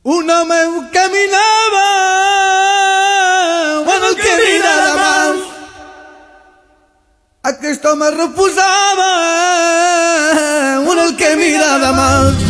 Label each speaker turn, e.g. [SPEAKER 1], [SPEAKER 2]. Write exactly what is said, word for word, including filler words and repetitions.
[SPEAKER 1] Un home caminava, bueno, el que mirava mal. Aquest home reposava, bueno, el que mirava mal.